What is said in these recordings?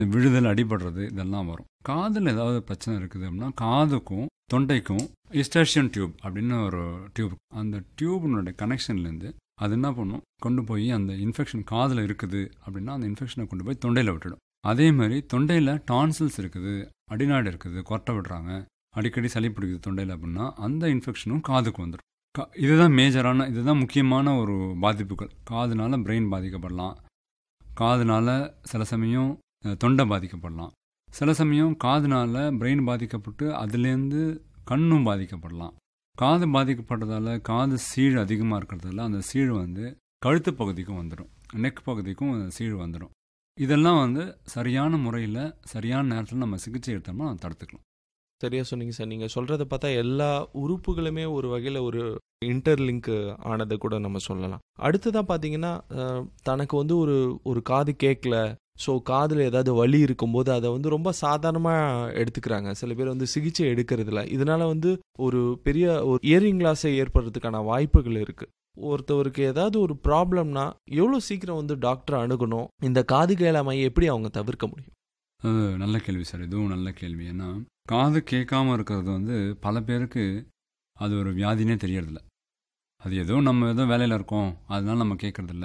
விழுதல், அடிபடுறது இதெல்லாம் வரும். காதில் ஏதாவது பிரச்சனை இருக்குது அப்படின்னா காதுக்கும் தொண்டைக்கும் ஈஸ்டாஷியன் டியூப் அப்படின்னு ஒரு டியூப், அந்த டியூபினுடைய கனெக்ஷன்லேருந்து அது என்ன பண்ணும், கொண்டு போய் அந்த இன்ஃபெக்ஷன் காதில் இருக்குது அப்படின்னா அந்த இன்ஃபெக்ஷனை கொண்டு போய் தொண்டையில் விட்டுடும். அதே மாதிரி தொண்டையில் டான்சில்ஸ் இருக்குது, அடிநாடு இருக்குது, கொட்டை விடுறாங்க, அடிக்கடி சளி பிடிக்குது தொண்டையில் அப்படின்னா அந்த இன்ஃபெக்ஷனும் காதுக்கு வந்துடும். இதுதான் மேஜரான, இதுதான் முக்கியமான ஒரு பாதிப்புகள். காதுனால பிரெயின் பாதிக்கப்படலாம், காதுனால சில சமயம் தொண்டை பாதிக்கப்படலாம், சில சமயம் காதுனால பிரெயின் பாதிக்கப்பட்டு அதுலேருந்து கண்ணும் பாதிக்கப்படலாம். காது பாதிக்கப்படுறதால காது சீழ் அதிகமாக இருக்கிறதால அந்த சீழ் வந்து கழுத்து பகுதிக்கும் வந்துடும், நெக் பகுதிக்கும் சீழ் வந்துடும். இதெல்லாம் சரியான முறையில் சரியான நேரத்தில் நம்ம சிகிச்சை எடுத்தோம்னா தடுத்துக்கலாம். சரியா சொன்னீங்க சார். நீங்கள் சொல்கிறத பார்த்தா எல்லா உறுப்புகளுமே ஒரு வகையில் ஒரு இன்டர்லிங்க் ஆனதை கூட நம்ம சொல்லலாம். அடுத்ததாக பார்த்தீங்கன்னா தனக்கு ஒரு காது கேட்கல, ஸோ காதில் ஏதாவது வலி இருக்கும்போது அதை ரொம்ப சாதாரணமாக எடுத்துக்கிறாங்க. சில பேர் சிகிச்சை எடுக்கிறதில்ல. இதனால் ஒரு பெரிய ஒரு இயரிங் லாஸை ஏற்படுறதுக்கான வாய்ப்புகள் இருக்குது. ஒருத்தவருக்கு ஏதாவது ஒரு ப்ராப்ளம்னா எவ்வளோ சீக்கிரம் டாக்டரை அணுகணும், இந்த காது கேளாமையை எப்படி அவங்க தவிர்க்க முடியும்? அது நல்ல கேள்வி சார், இதுவும் நல்ல கேள்வி. ஏன்னா காது கேட்காம இருக்கிறது பல பேருக்கு அது ஒரு வியாதினே தெரியறதில்ல. அது ஏதோ நம்ம ஏதோ வேலையில் இருக்கோம் அதனால நம்ம கேட்குறதில்ல,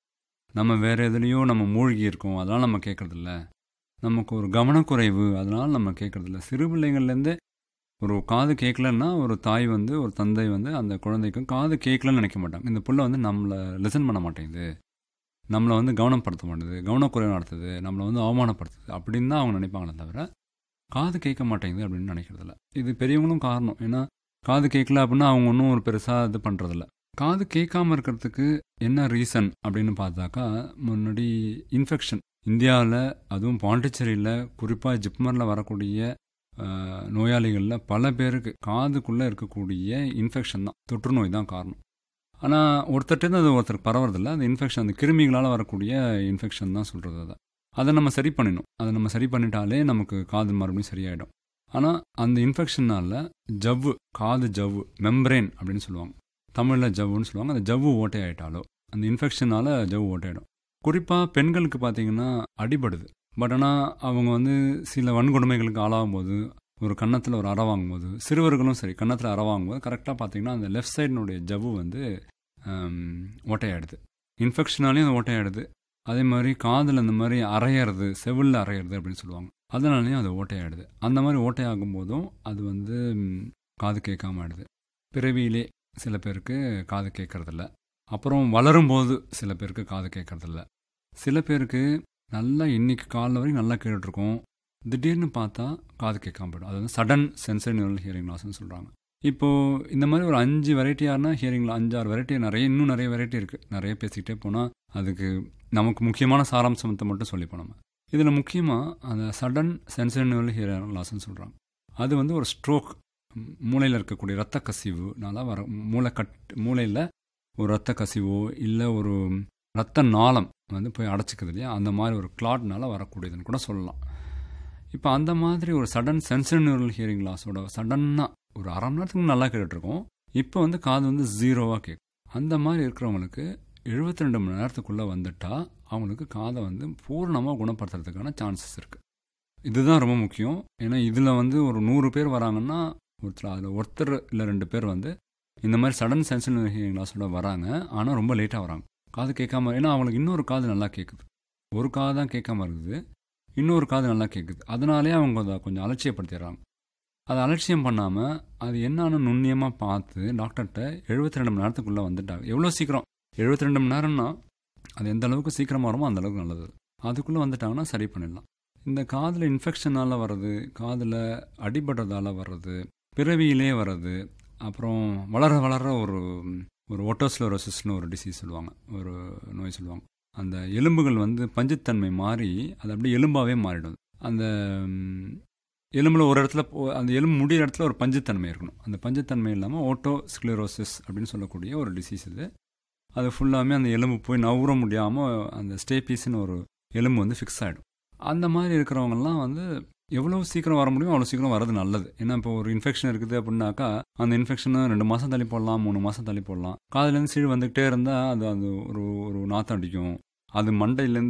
நம்ம வேறு எதுலேயோ நம்ம மூழ்கி இருக்கோம் அதனால் நம்ம கேட்குறதில்ல, நமக்கு ஒரு கவனக்குறைவு அதனால் நம்ம கேட்குறதில்ல. சிறு பிள்ளைங்கள்லேருந்தே ஒரு காது கேட்கலன்னா ஒரு தாய் ஒரு தந்தை அந்த குழந்தைக்கும் காது கேட்கலன்னு நினைக்க மாட்டாங்க. இந்த புள்ள நம்மளை லிசன் பண்ண மாட்டேங்குது, நம்மளை கவனப்படுத்த மாட்டேது, கவனக்குறைவு நடத்துது, நம்மளை அவமானப்படுத்துது அப்படின்னு தான் அவங்க நினைப்பாங்களே தவிர காது கேட்க மாட்டேங்குது அப்படின்னு நினைக்கிறதில்ல. இது பெரியவங்களும் காரணம். ஏன்னா காது கேட்கல அப்படின்னா அவங்க ஒன்றும் ஒரு பெருசாக இது பண்ணுறதில்ல. காது கேட்காம இருக்கிறதுக்கு என்ன ரீசன் அப்படின்னு பார்த்தாக்கா, முன்னாடி இன்ஃபெக்ஷன் இந்தியாவில் அதுவும் பாண்டிச்சேரியில் குறிப்பாக ஜிப்மரில் வரக்கூடிய நோயாளிகளில் பல பேருக்கு காதுக்குள்ளே இருக்கக்கூடிய இன்ஃபெக்ஷன் தான், தொற்று நோய் தான் காரணம். ஆனால் ஒருத்தர்கிட்ட அது ஒருத்தருக்கு பரவறதில்ல. அந்த இன்ஃபெக்ஷன் அந்த கிருமிகளால் வரக்கூடிய இன்ஃபெக்ஷன் தான் சொல்கிறது. அதை நம்ம சரி பண்ணிடணும். அதை நம்ம சரி பண்ணிட்டாலே நமக்கு காது மறுபடியும் சரியாயிடும். ஆனால் அந்த இன்ஃபெக்ஷனால் ஜவ்வு, காது ஜவ்வு, மெம்பரேன் அப்படின்னு சொல்லுவாங்க, தமிழில் ஜவ்வுன்னு சொல்லுவாங்க, அந்த ஜவ்வு ஓட்டை ஆகிட்டாலோ அந்த இன்ஃபெக்ஷனால் ஜவ்வு ஓட்டையிடும். குறிப்பாக பெண்களுக்கு பார்த்திங்கன்னா அடிபடுது. பட் ஆனால் அவங்க சில வன்கொடுமைகளுக்கு ஆளாகும் போது, ஒரு கன்னத்தில் ஒரு அறை வாங்கும்போது, சிறுவர்களும் சரி கன்னத்தில் அறை வாங்கும்போது கரெக்டாக பார்த்திங்கன்னா அந்த லெஃப்ட் சைடினுடைய ஜவ்வு ஓட்டையாயிடுது. இன்ஃபெக்ஷனாலேயும் அது ஓட்டையாயிடுது. அதே மாதிரி காதில் இந்த மாதிரி அரையிறது, செவிலில் அரையிறது அப்படின்னு சொல்லுவாங்க, அதனாலேயும் அது ஓட்டையாயிடுது. அந்த மாதிரி ஓட்டையாகும் போதும் அது காது கேட்காம ஆயிடுது. பிறவியிலே சில பேருக்கு காது கேட்கறதில்ல, அப்புறம் வளரும்போது சில பேருக்கு காது கேட்கறதில்ல, சில பேருக்கு நல்லா இன்னைக்கு காலைல வரைக்கும் நல்லா கேட்டுட்ருக்கோம், திடீர்னு பார்த்தா காது கேட்காம போய்டும். அது சடன் சென்சரி நியூரல் ஹியரிங் லாஸ்ன்னு சொல்கிறாங்க. இப்போது இந்த மாதிரி ஒரு 5 வெரைட்டியானா ஹியரிங்கில் 5-6 வெரைட்டி, இன்னும் நிறைய வெரைட்டி இருக்குது. நிறைய பேசிக்கிட்டே போனால் அதுக்கு நமக்கு முக்கியமான சாராம்சத்தை மட்டும் சொல்லிப்போம் நம்ம. இதில் முக்கியமாக அந்த சடன் சென்சரி நியூரல் ஹியரிங் லாஸ்ன்னு சொல்கிறாங்க. அது ஒரு ஸ்ட்ரோக், மூளையில் இருக்கக்கூடிய இரத்த கசிவுனால வர மூளையில் ஒரு இரத்த கசிவோ இல்லை ஒரு இரத்த நாளம் போய் அடைச்சிக்குது இல்லையா, அந்த மாதிரி ஒரு கிளாட்னால வரக்கூடியதுன்னு கூட சொல்லலாம். இப்போ அந்த மாதிரி ஒரு சடன் சென்சரி நியூரல் ஹியரிங் லாஸோட சடன்னாக ஒரு அரை மணி நேரத்துக்கு நல்லா கேட்டுட்ருக்கோம், இப்போ காது 0வாக கேட்கும். அந்த மாதிரி இருக்கிறவங்களுக்கு 72 மணி நேரத்துக்குள்ளே வந்துட்டால் அவங்களுக்கு காதை பூர்ணமாக குணப்படுத்துறதுக்கான சான்சஸ் இருக்குது. இதுதான் ரொம்ப முக்கியம். ஏன்னா இதில் ஒரு 100 பேர் வராங்கன்னா அதில் ஒருத்தர் இல்லை 2 பேர் இந்த மாதிரி சடன் சென்சரி ஹியரிங் லாஸோட வராங்க. ஆனால் ரொம்ப லேட்டாக வராங்க, காது கேட்காம. ஏன்னா அவங்களுக்கு இன்னொரு காது நல்லா கேட்குது, ஒரு காது தான் கேட்காம இருக்குது, இன்னொரு காது நல்லா கேட்குது. அதனாலே அவங்க அதை கொஞ்சம் அலட்சியப்படுத்திடுறாங்க. அதை அலட்சியம் பண்ணாமல் அது என்னன்னு நுண்ணியமாக பார்த்து டாக்டர்கிட்ட 72 மணி நேரத்துக்குள்ளே வந்துட்டாங்க. எவ்வளோ சீக்கிரம் 72 மணி நேரம்னா அது எந்த அளவுக்கு சீக்கிரமாக வருமோ அந்த அளவுக்கு நல்லது. அதுக்குள்ளே வந்துட்டாங்கன்னா சரி பண்ணிடலாம். இந்த காதில் இன்ஃபெக்ஷனால் வர்றது, காதில் அடிபடுறதால வர்றது, பிறவியிலே வர்றது, அப்புறம் வளர வளர ஒரு ஓட்டோஸ்லோரோசிஸ்னு ஒரு டிசீஸ் சொல்லுவாங்க, ஒரு நோய் சொல்லுவாங்க. அந்த எலும்புகள் பஞ்சுத்தன்மை மாறி அது அப்படியே எலும்பாகவே மாறிடும். அந்த எலும்பில் ஒரு இடத்துல அந்த எலும்பு முடிகிற இடத்துல ஒரு பஞ்சுத்தன்மை இருக்கணும். அந்த பஞ்சுத்தன்மை இல்லாமல் ஓட்டோஸ்க்ளரோசிஸ் அப்படின்னு சொல்லக்கூடிய ஒரு டிசீஸ் இது. அது ஃபுல்லாமே அந்த எலும்பு போய் நவுற முடியாமல் அந்த ஸ்டேபீஸ்னு ஒரு எலும்பு ஃபிக்ஸ் ஆகிடும். அந்த மாதிரி இருக்கிறவங்கலாம் எவ்வளோ சீக்கிரம் வர முடியும் அவ்வளோ சீக்கிரம் வரது நல்லது. ஏன்னா இப்போ ஒரு இன்ஃபெக்ஷன் இருக்குது அப்படின்னாக்கா அந்த இன்ஃபெக்ஷனை 2 மாதம் தள்ளி போடலாம், 3 மாதம் தள்ளி போடலாம். காதுலேருந்து சீழ் வந்துக்கிட்டே இருந்தால் அது ஒரு நாற்றம் அடிக்கும். அது மண்டையிலேருந்து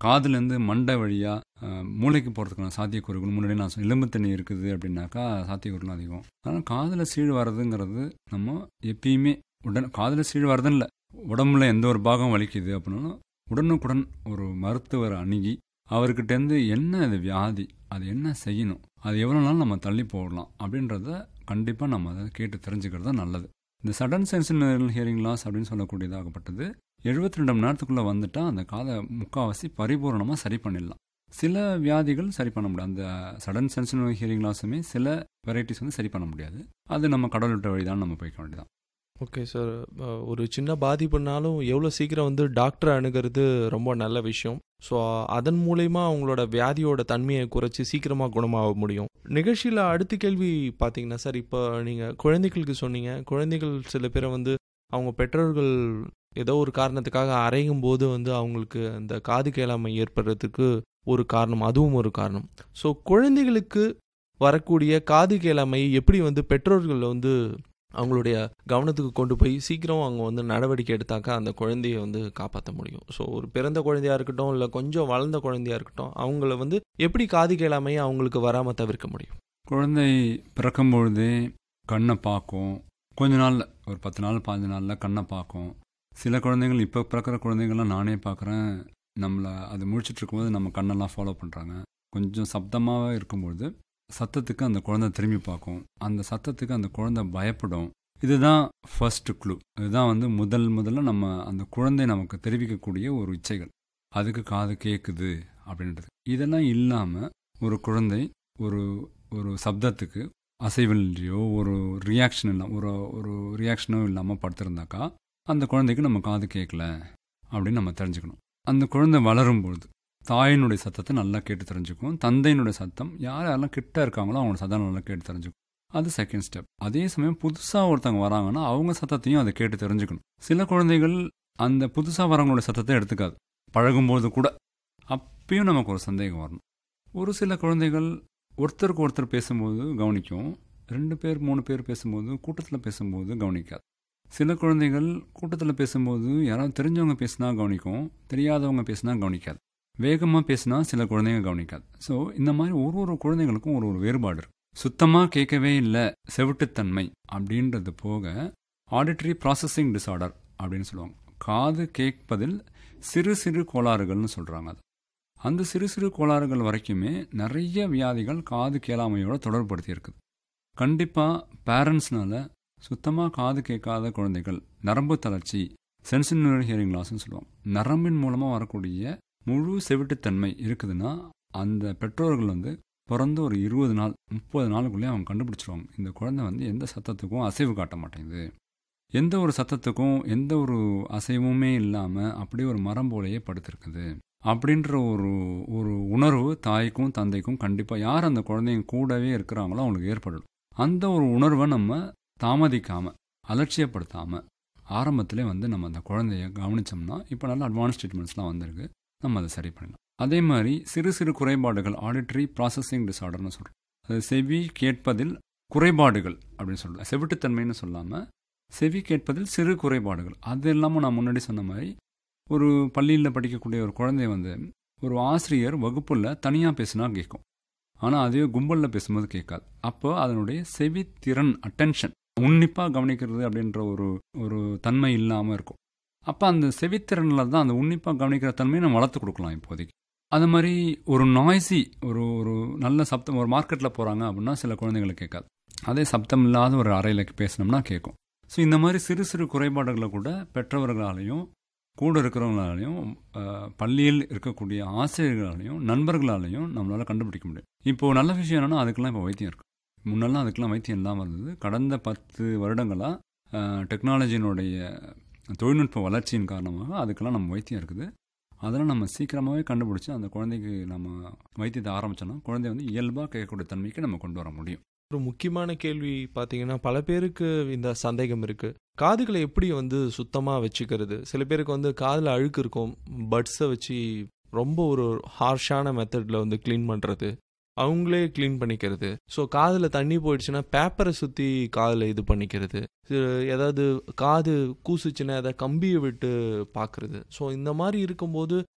காதுலேருந்து மண்டை வழியாக மூளைக்கு போகிறதுக்கான சாத்தியக்கூறுகள் முன்னாடி நான் எலும்பு தண்ணி இருக்குது அப்படின்னாக்கா சாத்தியக்கூறுகள் அதிகம். ஆனால் காதில் சீழ் வர்றதுங்கிறது நம்ம எப்பயுமே காதில் சீழ் வர்றதுன்னு இல்லை, உடம்புல எந்த ஒரு பாகம் வலிக்குது அப்படின்னாலும் உடனுக்குடன் ஒரு மருத்துவரை அணுகி அவர்கிட்டேருந்து என்ன அது வியாதி, அது என்ன செய்யணும், அது எவ்வளோ நாள் நம்ம தள்ளி போடலாம் அப்படின்றத கண்டிப்பாக நம்ம அதை கேட்டு தெரிஞ்சுக்கிறது தான் நல்லது. இந்த சடன் சென்சிட்டிவ் ஹியரிங் லாஸ் அப்படின்னு சொல்லக்கூடியதாகப்பட்டது 72 மணி நேரத்துக்குள்ளே வந்துட்டால் அந்த காதை முக்கால்வாசி பரிபூர்ணமாக சரி பண்ணிடலாம். சில வியாதிகள் சரி பண்ண முடியாது. அந்த சடன் சென்சிட்டிவ் ஹியரிங் லாஸுமே சில வெரைட்டிஸ் வந்து சரி பண்ண முடியாது. அது நம்ம கடவுள் விட்ட வழி தான் நம்ம போய்க்க வேண்டியதான். ஓகே சார், ஒரு சின்ன பாதிப்புனாலும் எவ்வளோ சீக்கிரம் வந்து டாக்டரை அணுகிறது ரொம்ப நல்ல விஷயம். ஸோ அதன் மூலயமா அவங்களோட வியாதியோட தன்மையை குறைச்சி சீக்கிரமாக குணமாக முடியும். நிகழ்ச்சியில் அடுத்த கேள்வி பார்த்தீங்கன்னா சார், இப்போ நீங்கள் குழந்தைகளுக்கு சொன்னீங்க, குழந்தைகள் சில பேரை வந்து அவங்க பெற்றோர்கள் ஏதோ ஒரு காரணத்துக்காக அறையும் போது வந்து அவங்களுக்கு அந்த காது கேளாமை ஏற்படுறதுக்கு ஒரு காரணம், அதுவும் ஒரு காரணம். ஸோ குழந்தைகளுக்கு வரக்கூடிய காது கேளாமை எப்படி வந்து பெற்றோர்கள் வந்து அவங்களுடைய கவனத்துக்கு கொண்டு போய் சீக்கிரம் அவங்க வந்து நடவடிக்கை எடுத்தாக்கா அந்த குழந்தைய வந்து காப்பாற்ற முடியும். ஸோ ஒரு பிறந்த குழந்தையா இருக்கட்டும், இல்லை கொஞ்சம் வளர்ந்த குழந்தையா இருக்கட்டும், அவங்கள வந்து எப்படி காது கேளாமையை அவங்களுக்கு வராமல் தவிர்க்க முடியும்? குழந்தை பிறக்கும் பொழுதே கண்ணை பார்க்கும். கொஞ்ச நாளில் ஒரு 10 நாள் 15 நாளில் கண்ணை பார்க்கும். சில குழந்தைகள் இப்போ பிறக்கிற குழந்தைங்கள்லாம் நானே பார்க்குறேன், நம்மளை அது முழிச்சிட்டு இருக்கும்போது நம்ம கண்ணெல்லாம் ஃபாலோ பண்ணுறாங்க. கொஞ்சம் சப்தமாக இருக்கும்பொழுது சத்தத்துக்கு அந்த குழந்தை திரும்பி பார்க்கும். அந்த சத்தத்துக்கு அந்த குழந்தை பயப்படும். இதுதான் ஃபர்ஸ்ட் க்ளூ. இதுதான் வந்து முதல்ல நம்ம அந்த குழந்தை நமக்கு தெரிவிக்கக்கூடிய ஒரு இச்சைகள். அதுக்கு காது கேட்குது அப்படின்றது. இதெல்லாம் இல்லாமல் ஒரு குழந்தை ஒரு ஒரு சப்தத்துக்கு அசைவில்லையோ ஒரு ரியாக்ஷன் இல்லாமல் ஒரு ரியாக்ஷனோ இல்லாமல் படுத்திருந்தாக்கா அந்த குழந்தைக்கு நம்ம காது கேட்கல அப்படின்னு நம்ம தெரிஞ்சுக்கணும். அந்த குழந்தை வளரும்பொழுது தாயினுடைய சத்தத்தை நல்லா கேட்டு தெரிஞ்சுக்கும். தந்தையினுடைய சத்தம் யாரெல்லாம் கிட்ட இருக்காங்களோ அவங்களோட சத்தம் நல்லா கேட்டு தெரிஞ்சுக்கும். அது செகண்ட் ஸ்டெப். அதே சமயம் புதுசாக ஒருத்தவங்க வராங்கன்னா அவங்க சத்தத்தையும் அதை கேட்டு தெரிஞ்சுக்கணும். சில குழந்தைகள் அந்த புதுசாக வரவங்களோட சத்தத்தை எடுத்துக்காது, பழகும்போது கூட. அப்பயும் நமக்கு ஒரு சந்தேகம் வரணும். ஒரு சில குழந்தைகள் ஒருத்தருக்கு ஒருத்தர் பேசும்போது கவனிக்கும், 2 பேர் 3 பேர் பேசும்போது கூட்டத்தில் பேசும்போது கவனிக்காது. சில குழந்தைகள் கூட்டத்தில் பேசும்போது யாராவது தெரிஞ்சவங்க பேசினா கவனிக்கும், தெரியாதவங்க பேசினா கவனிக்காது. வேகமாக பேசினா சில குழந்தைங்க கவனிக்காது. ஸோ இந்த மாதிரி ஒரு குழந்தைங்களுக்கும் ஒரு வேறுபாடு இருக்குது. சுத்தமாக கேட்கவே இல்லை, செவிட்டுத்தன்மை அப்படின்றது போக ஆடிட்டரி ப்ராசஸிங் டிஸார்டர் அப்படின்னு சொல்லுவாங்க. காது கேட்பதில் சிறு சிறு கோளாறுகள்னு சொல்கிறாங்க. அது அந்த சிறு சிறு கோளாறுகள் வரைக்குமே நிறைய வியாதிகள் காது கேளாமையோட தொடர்புபடுத்தி இருக்குது. கண்டிப்பாக பேரண்ட்ஸ்னால சுத்தமாக காது கேட்காத குழந்தைகள், நரம்பு தளர்ச்சி, சென்சிட்டிவ் ஹியரிங் லாஸ்ன்னு சொல்லுவாங்க, நரம்பின் மூலமாக வரக்கூடிய முழு செவிட்டுத்தன்மை இருக்குதுன்னா அந்த பெற்றோர்கள் வந்து பிறந்து ஒரு 20 நாள் 30 நாளுக்குள்ளே அவங்க கண்டுபிடிச்சிருவாங்க. இந்த குழந்தை வந்து எந்த சத்தத்துக்கும் அசைவு காட்ட மாட்டேங்குது, எந்த ஒரு சத்தத்துக்கும் எந்த ஒரு அசைவுமே இல்லாமல் அப்படியே ஒரு மரம் போலையே படுத்திருக்குது அப்படின்ற ஒரு உணர்வு தாய்க்கும் தந்தைக்கும் கண்டிப்பாக யார் அந்த குழந்தைங்க கூடவே இருக்கிறாங்களோ அவங்களுக்கு ஏற்படும். அந்த ஒரு உணர்வை நம்ம தாமதிக்காமல் அலட்சியப்படுத்தாமல் ஆரம்பத்திலே வந்து நம்ம அந்த குழந்தைய கவனித்தோம்னா இப்போ நல்ல அட்வான்ஸ் ட்ரீட்மெண்ட்ஸ்லாம் வந்திருக்கு, நம்ம அதை சரி பண்ணலாம். அதே மாதிரி சிறு சிறு குறைபாடுகள் ஆடிட்டரி ப்ராசஸிங் டிஸார்டர்னு சொல்கிறோம். அது செவி கேட்பதில் குறைபாடுகள் அப்படின்னு சொல்லலாம், செவிட்டுத்தன்மைன்னு சொல்லாமல் செவி கேட்பதில் சிறு குறைபாடுகள். அது இல்லாமல் நான் முன்னாடி சொன்ன மாதிரி ஒரு பள்ளியில் படிக்கக்கூடிய ஒரு குழந்தை வந்து ஒரு ஆசிரியர் வகுப்பில் தனியாக பேசினா கேட்கும், ஆனால் அதே கும்பலில் பேசும்போது கேட்காது. அப்போ அதனுடைய செவித்திறன் அட்டென்ஷன் உன்னிப்பாக கவனிக்கிறது அப்படின்ற ஒரு தன்மை இல்லாமல் இருக்கும். அப்போ அந்த செவித்திறனில் தான் அந்த உன்னிப்பாக கவனிக்கிற தன்மையை நம்ம வளர்த்து கொடுக்கலாம் இப்போதைக்கு. அது மாதிரி ஒரு நாய்ஸி ஒரு நல்ல சப்தம், ஒரு மார்க்கெட்டில் போகிறாங்க அப்படின்னா சில குழந்தைங்களுக்கு கேட்காது, அதே சப்தம் இல்லாத ஒரு அறையில் பேசினோம்னா கேட்கும். ஸோ இந்த மாதிரி சிறு சிறு குறைபாடுகளை கூட பெற்றவர்களாலையும் கூட இருக்கிறவங்களாலையும் பள்ளியில் இருக்கக்கூடிய ஆசிரியர்களாலையும் நண்பர்களாலையும் நம்மளால் கண்டுபிடிக்க முடியும். இப்போது நல்ல விஷயம் என்னென்னா அதுக்கெல்லாம் இப்போ வைத்தியம் இருக்குது. முன்னெல்லாம் அதுக்கெல்லாம் வைத்தியம் இல்லாமல் இருந்தது. கடந்த 10 வருடங்களாக டெக்னாலஜியினுடைய தொழில்நுட்ப வளர்ச்சியின் காரணமாக அதுக்கெல்லாம் நம்ம வைத்தியம் இருக்குது. அதெல்லாம் நம்ம சீக்கிரமாகவே கண்டுபிடிச்சி அந்த குழந்தைக்கு நம்ம வைத்தியத்தை ஆரம்பித்தோன்னா குழந்தை வந்து இயல்பாக கேட்கக்கூடிய தன்மைக்கு நம்ம கொண்டு வர முடியும். ஒரு முக்கியமான கேள்வி பார்த்தீங்கன்னா, பல பேருக்கு இந்த சந்தேகம் இருக்குது, காதுகளை எப்படி வந்து சுத்தமாக வச்சுக்கிறது. சில பேருக்கு வந்து காதில் அழுக்கு இருக்கும், பட்ஸை வச்சு ரொம்ப ஒரு ஹார்ஷான மெத்தடில் வந்து க்ளீன் பண்ணுறது, அவங்களே க்ளீன் பண்ணிக்கிறது. ஸோ காதில் தண்ணி போயிடுச்சுன்னா பேப்பரை சுற்றி காதில் இது பண்ணிக்கிறது, ஏதாவது காது கூசுச்சுன்னா அதை கம்பியை விட்டு பார்க்குறது. ஸோ இந்த மாதிரி இருக்கும்போது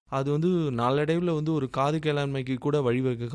அது வந்து நாளடைவில் வந்து ஒரு காது கேளாண்மைக்கு கூட வழிவகுக்க